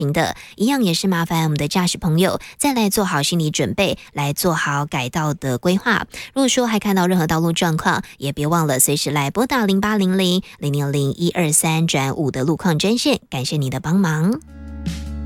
的，一样也是麻烦我们的驾驶朋友再来做好心理准备，来做好改道的规划。如果说还看到任何道路状况，也别忘了随时来拨打0800-000-123转5的路况专线，感谢你的帮忙。